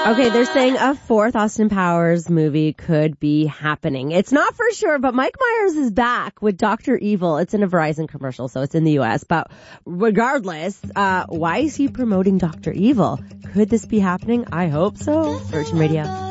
Okay, they're saying a fourth Austin Powers movie could be happening. It's not for sure, but Mike Myers is back with Dr. Evil. It's in a Verizon commercial, so it's in the U.S. But regardless, why is he promoting Dr. Evil? Could this be happening? I hope so. Virgin Radio.